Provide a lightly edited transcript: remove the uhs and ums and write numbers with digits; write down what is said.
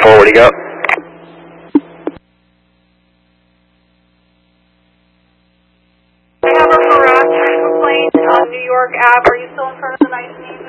what do you got? I have a harassment complaint on New York Ave. Are you still in front of the 19?